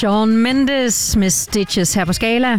Shawn Mendes med Stitches her på Skala.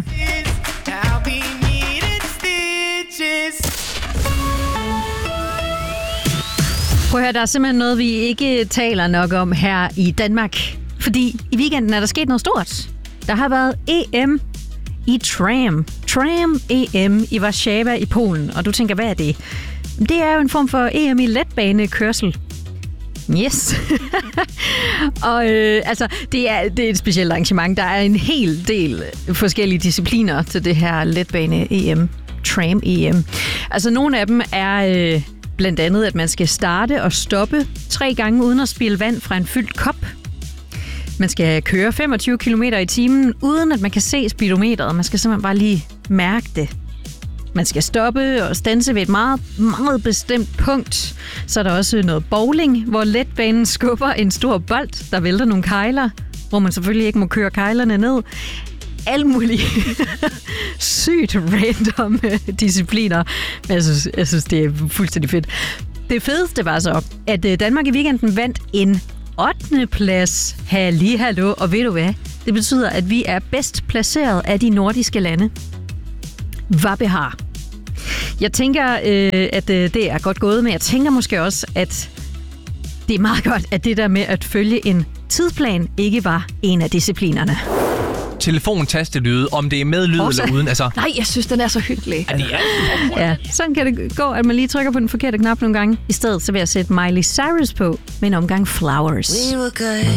Prøv at høre, der er simpelthen noget, vi ikke taler nok om her i Danmark. Fordi i weekenden er der sket noget stort. Der har været EM i Tram. Tram-EM i Warszawa i Polen. Og du tænker, hvad er det? Det er jo en form for EM i letbanekørsel. Yes. Og det er et specielt arrangement. Der er en hel del forskellige discipliner til det her letbane-EM. Tram-EM. Altså nogle af dem er blandt andet, at man skal starte og stoppe 3 gange uden at spilde vand fra en fyldt kop. Man skal køre 25 km i timen, uden at man kan se speedometeret. Man skal simpelthen bare lige mærke det. Man skal stoppe og standse ved et meget, meget bestemt punkt. Så er der også noget bowling, hvor letbanen skubber en stor bold, der vælter nogle kegler, hvor man selvfølgelig ikke må køre keglerne ned. Alle mulige sygt random discipliner. Jeg synes, det er fuldstændig fedt. Det fedeste var så, at Danmark i weekenden vandt en 8. plads. Hallo. Og ved du hvad? Det betyder, at vi er bedst placeret af de nordiske lande. Hvad behar? Jeg tænker, at det er godt gået, men jeg tænker måske også, at det er meget godt, at det der med at følge en tidsplan ikke var en af disciplinerne. Telefontastelyd, om det er med lyd eller uden. Altså. Nej, jeg synes, den er så hyggelig. Ja, det er. Ja, sådan kan det gå, at man lige trykker på den forkerte knap nogle gange. I stedet så vil jeg sætte Miley Cyrus på med en omgang Flowers.